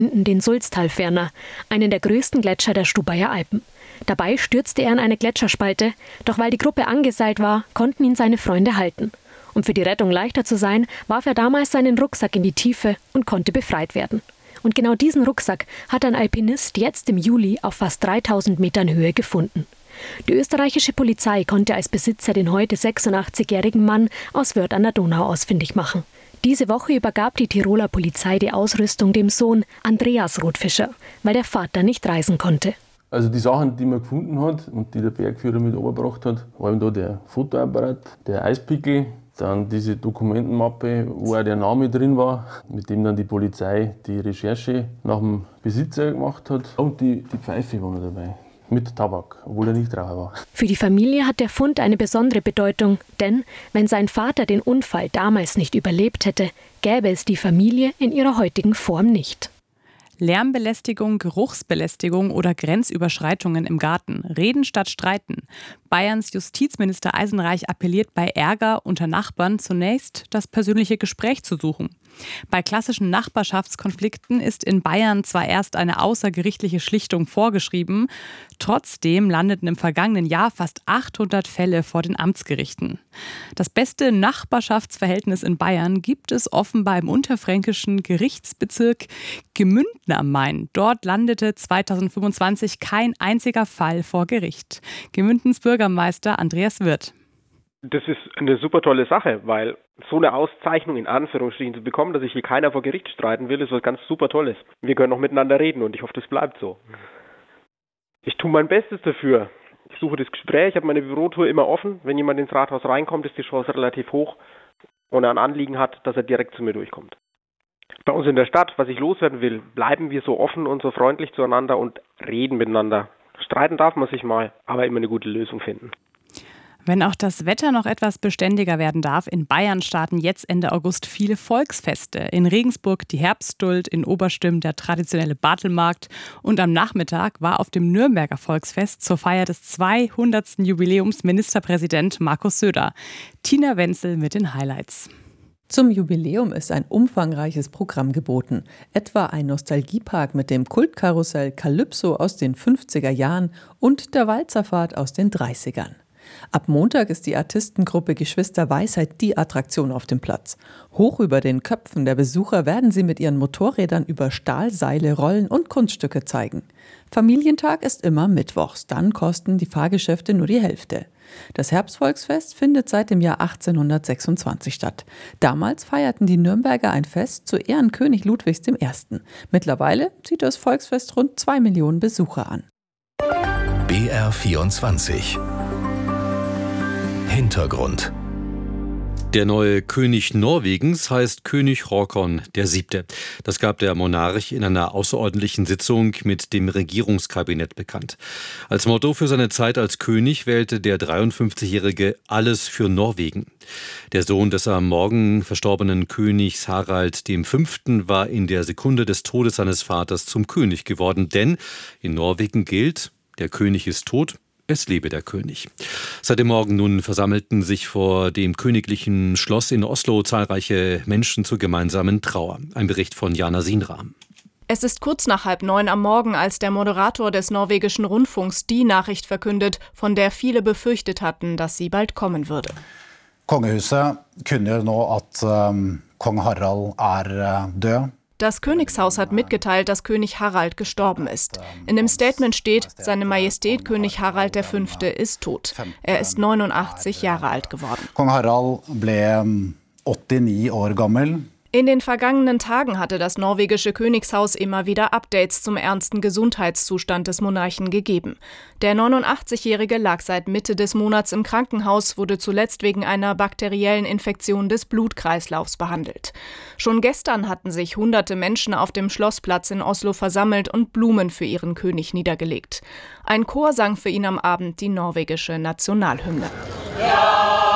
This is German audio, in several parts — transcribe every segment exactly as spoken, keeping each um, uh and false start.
den Sulztalferner, einen der größten Gletscher der Stubaier Alpen. Dabei stürzte er in eine Gletscherspalte, doch weil die Gruppe angeseilt war, konnten ihn seine Freunde halten. Um für die Rettung leichter zu sein, warf er damals seinen Rucksack in die Tiefe und konnte befreit werden. Und genau diesen Rucksack hat ein Alpinist jetzt im Juli auf fast dreitausend Metern Höhe gefunden. Die österreichische Polizei konnte als Besitzer den heute sechsundachtzigjährigen Mann aus Wörth an der Donau ausfindig machen. Diese Woche übergab die Tiroler Polizei die Ausrüstung dem Sohn Andreas Rotfischer, weil der Vater nicht reisen konnte. Also die Sachen, die man gefunden hat und die der Bergführer mit übergebracht hat, waren da der Fotoapparat, der Eispickel, dann diese Dokumentenmappe, wo auch der Name drin war, mit dem dann die Polizei die Recherche nach dem Besitzer gemacht hat. Und die, die Pfeife war noch dabei. Mit Tabak, obwohl er nicht Raucher war. Für die Familie hat der Fund eine besondere Bedeutung, denn wenn sein Vater den Unfall damals nicht überlebt hätte, gäbe es die Familie in ihrer heutigen Form nicht. Lärmbelästigung, Geruchsbelästigung oder Grenzüberschreitungen im Garten. Reden statt streiten. Bayerns Justizminister Eisenreich appelliert bei Ärger unter Nachbarn zunächst, das persönliche Gespräch zu suchen. Bei klassischen Nachbarschaftskonflikten ist in Bayern zwar erst eine außergerichtliche Schlichtung vorgeschrieben, trotzdem landeten im vergangenen Jahr fast achthundert Fälle vor den Amtsgerichten. Das beste Nachbarschaftsverhältnis in Bayern gibt es offenbar im unterfränkischen Gerichtsbezirk Gemünden am Main. Dort landete zweitausendfünfundzwanzig kein einziger Fall vor Gericht. Gemündens Bürgermeister Andreas Wirth. Das ist eine super tolle Sache, weil so eine Auszeichnung in Anführungsstrichen zu bekommen, dass sich hier keiner vor Gericht streiten will, ist was ganz super Tolles. Wir können noch miteinander reden und ich hoffe, das bleibt so. Ich tue mein Bestes dafür. Ich suche das Gespräch, ich habe meine Bürotour immer offen. Wenn jemand ins Rathaus reinkommt, ist die Chance relativ hoch und er ein Anliegen hat, dass er direkt zu mir durchkommt. Bei uns in der Stadt, was ich loswerden will, bleiben wir so offen und so freundlich zueinander und reden miteinander. Streiten darf man sich mal, aber immer eine gute Lösung finden. Wenn auch das Wetter noch etwas beständiger werden darf, in Bayern starten jetzt Ende August viele Volksfeste. In Regensburg die Herbstduld, in Oberstimm der traditionelle Bartelmarkt und am Nachmittag war auf dem Nürnberger Volksfest zur Feier des zweihundertsten Jubiläums Ministerpräsident Markus Söder. Tina Wenzel mit den Highlights. Zum Jubiläum ist ein umfangreiches Programm geboten. Etwa ein Nostalgiepark mit dem Kultkarussell Calypso aus den fünfziger Jahren und der Walzerfahrt aus den dreißigern. Ab Montag ist die Artistengruppe Geschwister Weisheit die Attraktion auf dem Platz. Hoch über den Köpfen der Besucher werden sie mit ihren Motorrädern über Stahlseile rollen und Kunststücke zeigen. Familientag ist immer mittwochs, dann kosten die Fahrgeschäfte nur die Hälfte. Das Herbstvolksfest findet seit dem Jahr achtzehnhundertsechsundzwanzig statt. Damals feierten die Nürnberger ein Fest zu Ehren König Ludwigs der Erste. Mittlerweile zieht das Volksfest rund zwei Millionen Besucher an. B R vierundzwanzig Hintergrund. Der neue König Norwegens heißt König Håkon der Siebte. Das gab der Monarch in einer außerordentlichen Sitzung mit dem Regierungskabinett bekannt. Als Motto für seine Zeit als König wählte der dreiundfünfzigjährige alles für Norwegen. Der Sohn des am Morgen verstorbenen Königs Harald der Fünfte war in der Sekunde des Todes seines Vaters zum König geworden. Denn in Norwegen gilt, der König ist tot. Es lebe der König. Seit dem Morgen nun versammelten sich vor dem königlichen Schloss in Oslo zahlreiche Menschen zur gemeinsamen Trauer. Ein Bericht von Jana Sinram. Es ist kurz nach halb neun am Morgen, als der Moderator des norwegischen Rundfunks die Nachricht verkündet, von der viele befürchtet hatten, dass sie bald kommen würde. Kongehuset kunngjør nå at um, Kong Harald er uh, død. Das Königshaus hat mitgeteilt, dass König Harald gestorben ist. In dem Statement steht, Seine Majestät König Harald der Fünfte ist tot. Er ist neunundachtzig Jahre alt geworden. Kong Harald ble åttini år gammel. In den vergangenen Tagen hatte das norwegische Königshaus immer wieder Updates zum ernsten Gesundheitszustand des Monarchen gegeben. Der neunundachtzigjährige lag seit Mitte des Monats im Krankenhaus, wurde zuletzt wegen einer bakteriellen Infektion des Blutkreislaufs behandelt. Schon gestern hatten sich hunderte Menschen auf dem Schlossplatz in Oslo versammelt und Blumen für ihren König niedergelegt. Ein Chor sang für ihn am Abend die norwegische Nationalhymne. Ja!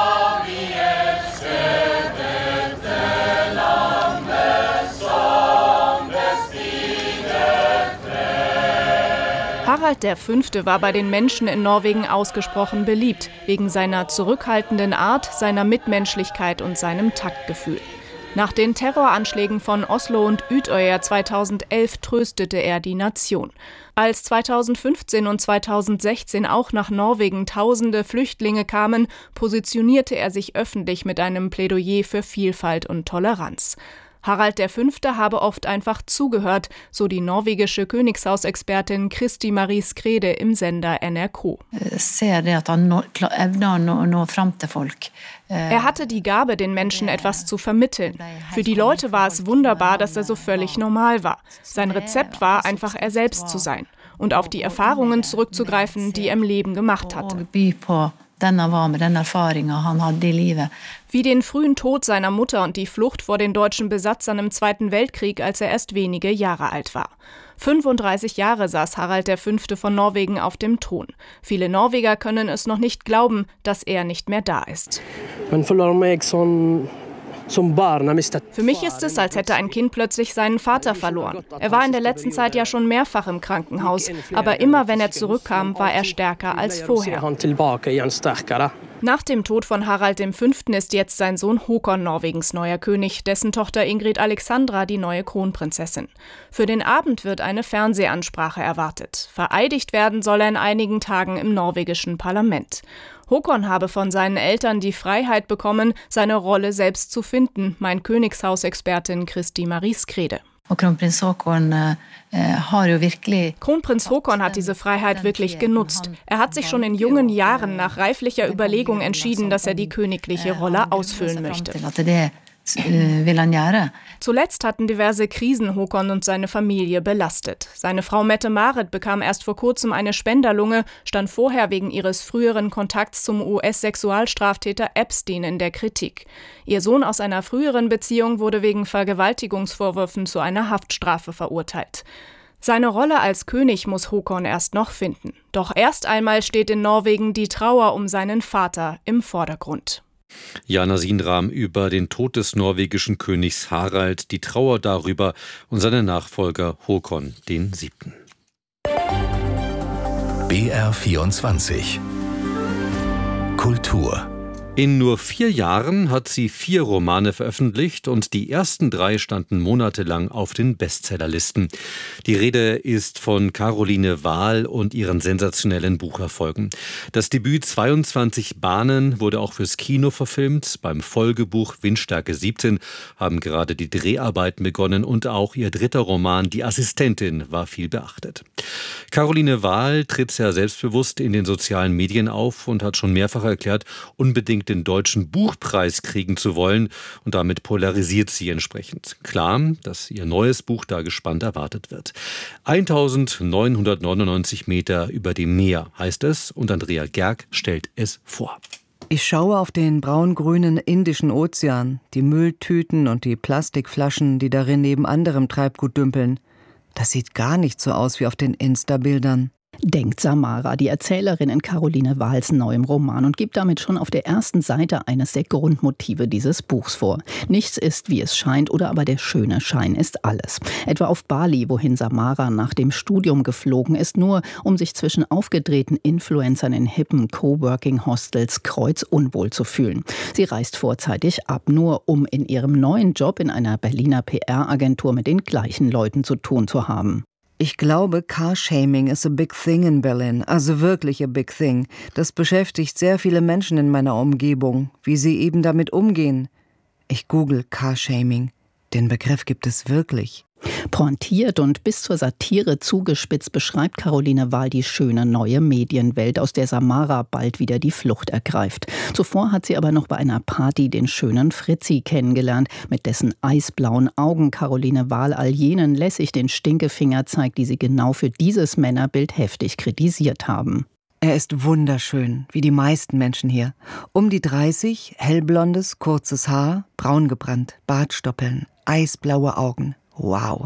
Harald der Fünfte war bei den Menschen in Norwegen ausgesprochen beliebt, wegen seiner zurückhaltenden Art, seiner Mitmenschlichkeit und seinem Taktgefühl. Nach den Terroranschlägen von Oslo und Utøya zweitausendelf tröstete er die Nation. Als zweitausendfünfzehn und zweitausendsechzehn auch nach Norwegen tausende Flüchtlinge kamen, positionierte er sich öffentlich mit einem Plädoyer für Vielfalt und Toleranz. Harald der Fünfte habe oft einfach zugehört, so die norwegische Königshausexpertin Kristi Marie Skrede im Sender N R K. Er hatte die Gabe, den Menschen etwas zu vermitteln. Für die Leute war es wunderbar, dass er so völlig normal war. Sein Rezept war, einfach er selbst zu sein und auf die Erfahrungen zurückzugreifen, die er im Leben gemacht hatte. Wie den frühen Tod seiner Mutter und die Flucht vor den deutschen Besatzern im Zweiten Weltkrieg, als er erst wenige Jahre alt war. fünfunddreißig Jahre saß Harald der Fünfte von Norwegen auf dem Thron. Viele Norweger können es noch nicht glauben, dass er nicht mehr da ist. Für mich ist es, als hätte ein Kind plötzlich seinen Vater verloren. Er war in der letzten Zeit ja schon mehrfach im Krankenhaus, aber immer wenn er zurückkam, war er stärker als vorher. Nach dem Tod von Harald der Fünfte ist jetzt sein Sohn Håkon Norwegens neuer König, dessen Tochter Ingrid Alexandra die neue Kronprinzessin. Für den Abend wird eine Fernsehansprache erwartet. Vereidigt werden soll er in einigen Tagen im norwegischen Parlament. Håkon habe von seinen Eltern die Freiheit bekommen, seine Rolle selbst zu finden, meint Königshausexpertin Kristi Marie Skrede. Kronprins Håkon Kronprinz Håkon hat diese Freiheit wirklich genutzt. Er hat sich schon in jungen Jahren nach reiflicher Überlegung entschieden, dass er die königliche Rolle ausfüllen möchte. Zuletzt hatten diverse Krisen Håkon und seine Familie belastet. Seine Frau Mette-Marit bekam erst vor kurzem eine Spenderlunge, stand vorher wegen ihres früheren Kontakts zum U S-Sexualstraftäter Epstein in der Kritik. Ihr Sohn aus einer früheren Beziehung wurde wegen Vergewaltigungsvorwürfen zu einer Haftstrafe verurteilt. Seine Rolle als König muss Håkon erst noch finden. Doch erst einmal steht in Norwegen die Trauer um seinen Vater im Vordergrund. Jana Sinram über den Tod des norwegischen Königs Harald, die Trauer darüber und seinen Nachfolger Håkon den Siebten. B R vierundzwanzig Kultur. In nur vier Jahren hat sie vier Romane veröffentlicht und die ersten drei standen monatelang auf den Bestsellerlisten. Die Rede ist von Caroline Wahl und ihren sensationellen Bucherfolgen. Das Debüt zweiundzwanzig Bahnen wurde auch fürs Kino verfilmt. Beim Folgebuch Windstärke siebzehn haben gerade die Dreharbeiten begonnen und auch ihr dritter Roman Die Assistentin war viel beachtet. Caroline Wahl tritt sehr selbstbewusst in den sozialen Medien auf und hat schon mehrfach erklärt, unbedingt den Deutschen Buchpreis kriegen zu wollen, und damit polarisiert sie entsprechend. Klar, dass ihr neues Buch da gespannt erwartet wird. eintausendneunhundertneunundneunzig Meter über dem Meer heißt es, und Andrea Gerg stellt es vor. Ich schaue auf den braun-grünen Indischen Ozean, die Mülltüten und die Plastikflaschen, die darin neben anderem Treibgut dümpeln. Das sieht gar nicht so aus wie auf den Insta-Bildern. Denkt Samara, die Erzählerin in Caroline Wahls neuem Roman, und gibt damit schon auf der ersten Seite eines der Grundmotive dieses Buchs vor. Nichts ist, wie es scheint, oder aber der schöne Schein ist alles. Etwa auf Bali, wohin Samara nach dem Studium geflogen ist, nur um sich zwischen aufgedrehten Influencern in hippen Coworking-Hostels kreuzunwohl zu fühlen. Sie reist vorzeitig ab, nur um in ihrem neuen Job in einer Berliner P R-Agentur mit den gleichen Leuten zu tun zu haben. Ich glaube, Carshaming is a big thing in Berlin, also wirklich a big thing. Das beschäftigt sehr viele Menschen in meiner Umgebung, wie sie eben damit umgehen. Ich google Carshaming. Den Begriff gibt es wirklich. Pointiert und bis zur Satire zugespitzt beschreibt Caroline Wahl die schöne neue Medienwelt, aus der Samara bald wieder die Flucht ergreift. Zuvor hat sie aber noch bei einer Party den schönen Fritzi kennengelernt, mit dessen eisblauen Augen Caroline Wahl all jenen lässig den Stinkefinger zeigt, die sie genau für dieses Männerbild heftig kritisiert haben. Er ist wunderschön, wie die meisten Menschen hier. Um die dreißig, hellblondes, kurzes Haar, braun gebrannt, Bartstoppeln, eisblaue Augen. Wow.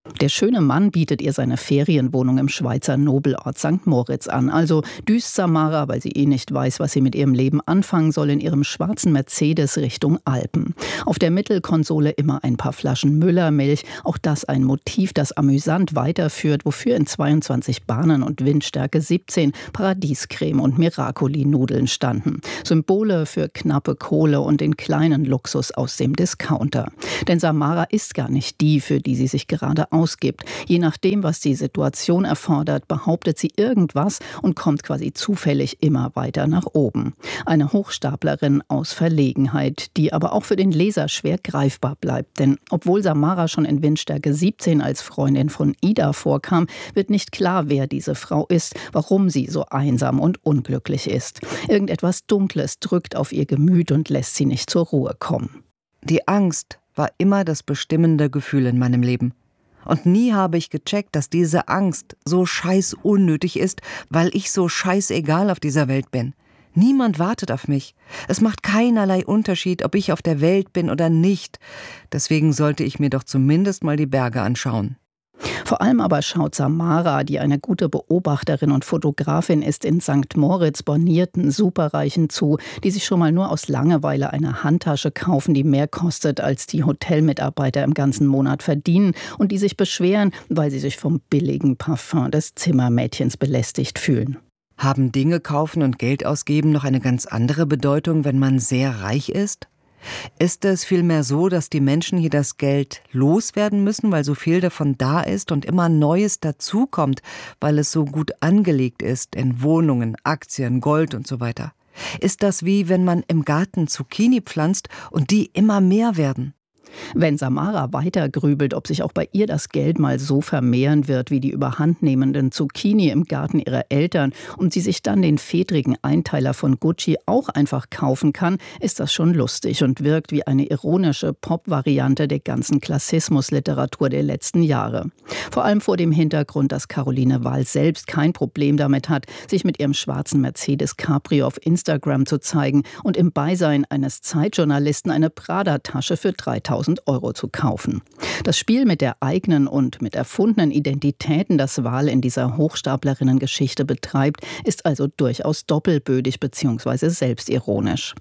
Der schöne Mann bietet ihr seine Ferienwohnung im Schweizer Nobelort Sankt Moritz an. Also düst Samara, weil sie eh nicht weiß, was sie mit ihrem Leben anfangen soll, in ihrem schwarzen Mercedes Richtung Alpen. Auf der Mittelkonsole immer ein paar Flaschen Müllermilch. Auch das ein Motiv, das amüsant weiterführt, wofür in zweiundzwanzig Bahnen und Windstärke siebzehn Paradiescreme und Miracoli-Nudeln standen. Symbole für knappe Kohle und den kleinen Luxus aus dem Discounter. Denn Samara ist gar nicht die, für die sie sich gerade ausgibt. Je nachdem, was die Situation erfordert, behauptet sie irgendwas und kommt quasi zufällig immer weiter nach oben. Eine Hochstaplerin aus Verlegenheit, die aber auch für den Leser schwer greifbar bleibt. Denn obwohl Samara schon in Windstärke siebzehn als Freundin von Ida vorkam, wird nicht klar, wer diese Frau ist, warum sie so einsam und unglücklich ist. Irgendetwas Dunkles drückt auf ihr Gemüt und lässt sie nicht zur Ruhe kommen. Die Angst war immer das bestimmende Gefühl in meinem Leben. Und nie habe ich gecheckt, dass diese Angst so scheiß unnötig ist, weil ich so scheißegal auf dieser Welt bin. Niemand wartet auf mich. Es macht keinerlei Unterschied, ob ich auf der Welt bin oder nicht. Deswegen sollte ich mir doch zumindest mal die Berge anschauen. Vor allem aber schaut Samara, die eine gute Beobachterin und Fotografin ist, in Sankt Moritz bornierten Superreichen zu, die sich schon mal nur aus Langeweile eine Handtasche kaufen, die mehr kostet, als die Hotelmitarbeiter im ganzen Monat verdienen und die sich beschweren, weil sie sich vom billigen Parfum des Zimmermädchens belästigt fühlen. Haben Dinge kaufen und Geld ausgeben noch eine ganz andere Bedeutung, wenn man sehr reich ist? Ist es vielmehr so, dass die Menschen hier das Geld loswerden müssen, weil so viel davon da ist und immer Neues dazukommt, weil es so gut angelegt ist in Wohnungen, Aktien, Gold und so weiter? Ist das wie wenn man im Garten Zucchini pflanzt und die immer mehr werden? Wenn Samara weiter grübelt, ob sich auch bei ihr das Geld mal so vermehren wird wie die überhandnehmenden Zucchini im Garten ihrer Eltern und sie sich dann den fedrigen Einteiler von Gucci auch einfach kaufen kann, ist das schon lustig und wirkt wie eine ironische Pop-Variante der ganzen Klassismusliteratur der letzten Jahre. Vor allem vor dem Hintergrund, dass Caroline Wahl selbst kein Problem damit hat, sich mit ihrem schwarzen Mercedes Cabrio auf Instagram zu zeigen und im Beisein eines Zeitjournalisten eine Prada-Tasche für dreitausend Euro zu kaufen. Das Spiel mit der eigenen und mit erfundenen Identitäten, das Wahl in dieser Hochstaplerinnen-Geschichte betreibt, ist also durchaus doppelbödig bzw. selbstironisch.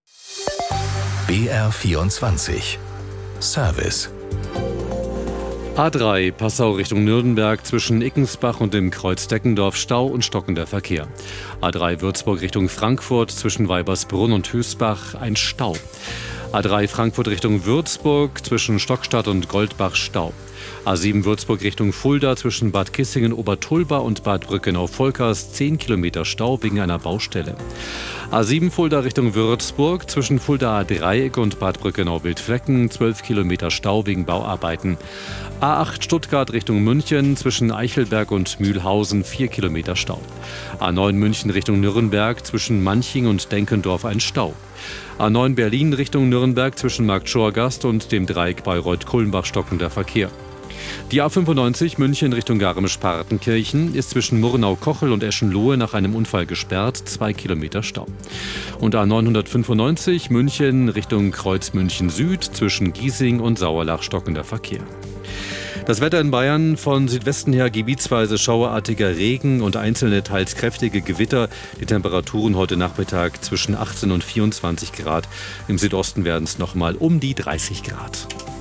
B R vierundzwanzig Service. A drei Passau Richtung Nürnberg zwischen Ickensbach und dem Kreuz Deckendorf Stau und stockender Verkehr. A drei Würzburg Richtung Frankfurt zwischen Weibersbrunn und Hüßbach ein Stau. A drei Frankfurt Richtung Würzburg zwischen Stockstadt und Goldbach Stau. A sieben Würzburg Richtung Fulda zwischen Bad Kissingen, Obertulba und Bad Brückenau-Volkers zehn Kilometer Stau wegen einer Baustelle. A sieben Fulda Richtung Würzburg zwischen Fulda Dreieck und Bad Brückenau-Wildflecken zwölf Kilometer Stau wegen Bauarbeiten. A acht Stuttgart Richtung München zwischen Eichelberg und Mühlhausen vier Kilometer Stau. A neun München Richtung Nürnberg zwischen Manching und Denkendorf ein Stau. A neun Berlin Richtung Nürnberg zwischen Marktschorgast und dem Dreieck Bayreuth-Kulmbach stockender Verkehr. Die A fünfundneunzig München Richtung Garmisch-Partenkirchen ist zwischen Murnau-Kochel und Eschenlohe nach einem Unfall gesperrt, zwei Kilometer Stau. Und A neunhundertfünfundneunzig München Richtung Kreuz München Süd zwischen Giesing und Sauerlach stockender Verkehr. Das Wetter in Bayern: von Südwesten her gebietsweise schauerartiger Regen und einzelne teils kräftige Gewitter. Die Temperaturen heute Nachmittag zwischen achtzehn und vierundzwanzig Grad. Im Südosten werden es noch mal um die dreißig Grad.